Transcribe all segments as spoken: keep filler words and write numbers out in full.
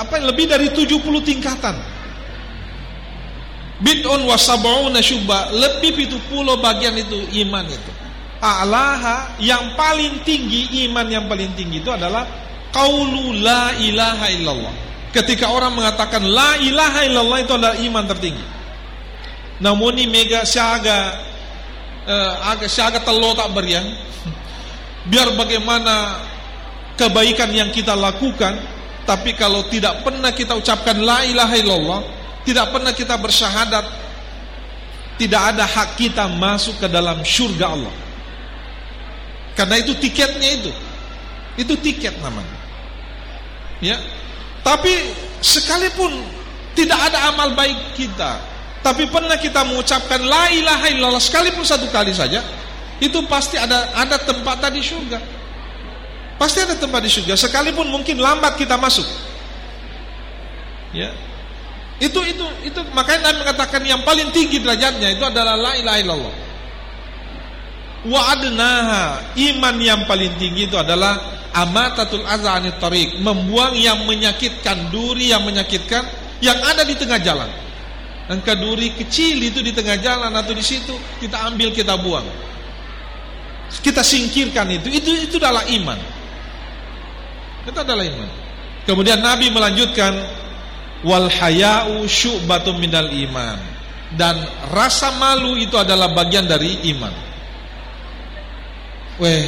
apa lebih dari tujuh puluh tingkatan. Bid'un wa sab'una syu'bah, lebih tujuh puluh bagian itu iman itu. A'laha, yang paling tinggi, iman yang paling tinggi itu adalah qaulu la ilaha illallah. Ketika orang mengatakan la ilaha illallah, itu adalah iman tertinggi. Namun ini mega syaga eh, agak syaga telo tak berian. Biar bagaimana kebaikan yang kita lakukan, tapi kalau tidak pernah kita ucapkan la ilaha illallah, tidak pernah kita bersyahadat, tidak ada hak kita masuk ke dalam surga Allah. Karena itu tiketnya itu. Itu tiket namanya. Ya. Tapi sekalipun tidak ada amal baik kita, tapi pernah kita mengucapkan la ilaha illallah sekalipun satu kali saja, itu pasti ada ada tempat di surga. Pasti ada tempat di surga, sekalipun mungkin lambat kita masuk. Ya. Itu itu itu makanya Nabi mengatakan yang paling tinggi derajatnya itu adalah la ilaha illallah. Wa adnaha, iman yang paling tinggi itu adalah amatatul adza anit tariq, membuang yang menyakitkan, duri yang menyakitkan yang ada di tengah jalan. Dan duri kecil itu di tengah jalan atau di situ kita ambil, kita buang. Kita singkirkan itu. Itu itu adalah iman. Itu adalah iman. Kemudian Nabi melanjutkan wal haya'u syu'batun minal iman, dan rasa malu itu adalah bagian dari iman. Weh,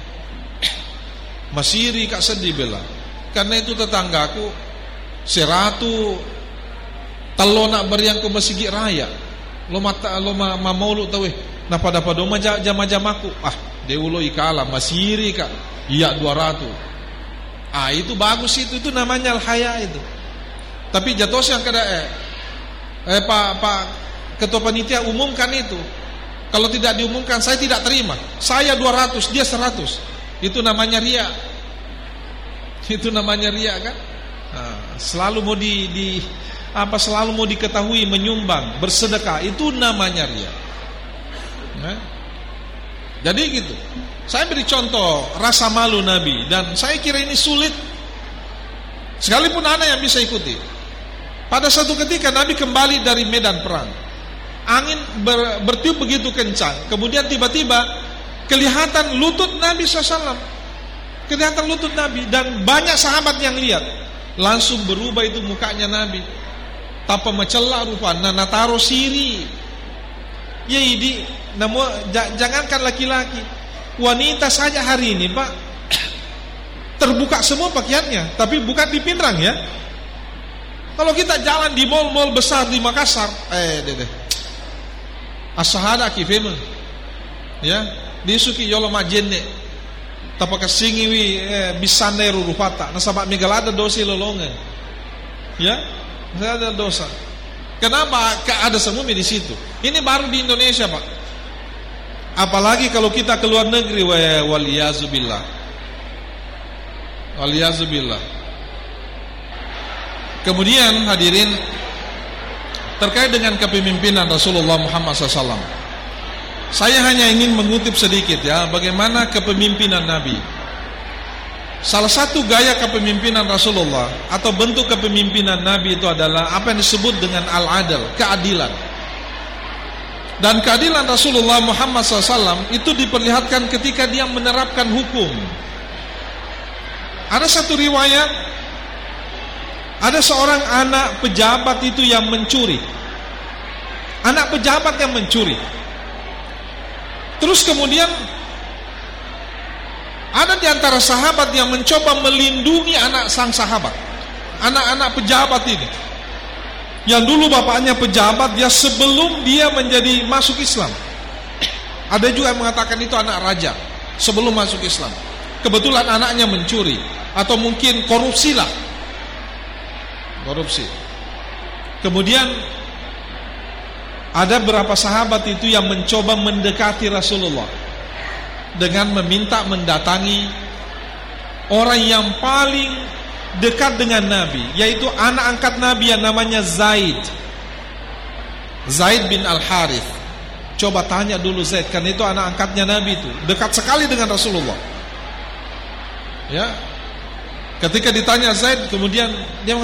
masiri kak sedih bela, karena itu tetanggaku seratu telo nak beriang ku masigi raya, lo mata lo ma, ma maulu tahu eh, napa dapat doma jama jamaku, ah deulo ikala masiri kak, iya dua ratus, ah itu bagus itu, itu namanya al-haya itu. Tapi jatuh yang kada eh, eh pak pak ketua panitia umumkan itu. Kalau tidak diumumkan saya tidak terima. Saya dua ratus, dia seratus. Itu namanya riya. Itu namanya riya kan? Nah, selalu mau di, di apa selalu mau diketahui menyumbang, bersedekah, itu namanya riya. Nah, jadi gitu. Saya beri contoh rasa malu Nabi, dan saya kira ini sulit sekalipun anak yang bisa ikuti. Pada satu ketika Nabi kembali dari medan perang. Angin ber, bertiup begitu kencang. Kemudian tiba-tiba kelihatan lutut Nabi shallallahu alaihi wasallam. Kelihatan lutut Nabi. Dan banyak sahabat yang lihat. Langsung berubah itu mukanya Nabi. Tanpa mencela rupa nana taro siri. Ya ini namun jangankan laki-laki, wanita saja hari ini Pak terbuka semua pakaiannya, tapi bukan di pinrang ya. Kalau kita jalan di mall-mall besar di Makassar, eh deh deh asahada kifema ya disuki yolo majenne tapaka singiwi eh, bisane rurupata nasabak migalada dosi lolongan ya ada dosa. Kenapa? Ada semua di situ. Ini baru di Indonesia Pak, apalagi kalau kita keluar negeri, waliyazubillah waliyazubillah. Kemudian hadirin, terkait dengan kepemimpinan Rasulullah Muhammad shallallahu alaihi wasallam, saya hanya ingin mengutip sedikit ya bagaimana kepemimpinan Nabi. Salah satu gaya kepemimpinan Rasulullah atau bentuk kepemimpinan Nabi itu adalah apa yang disebut dengan al-adal, keadilan. Dan keadilan Rasulullah Muhammad shallallahu alaihi wasallam itu diperlihatkan ketika dia menerapkan hukum. Ada satu riwayat, ada seorang anak pejabat itu yang mencuri. Anak pejabat yang mencuri. Terus kemudian ada di antara sahabat yang mencoba melindungi anak sang sahabat, anak-anak pejabat ini. Yang dulu bapaknya pejabat, dia sebelum dia menjadi masuk Islam. Ada juga yang mengatakan itu anak raja sebelum masuk Islam. Kebetulan anaknya mencuri atau mungkin korupsi lah. Korupsi. Kemudian ada beberapa sahabat itu yang mencoba mendekati Rasulullah dengan meminta mendatangi orang yang paling dekat dengan Nabi, yaitu anak angkat Nabi yang namanya Zaid. Zaid bin Al-Harith. Coba tanya dulu Zaid, kan itu anak angkatnya Nabi itu, dekat sekali dengan Rasulullah. Ya. Ketika ditanya Zaid, kemudian dia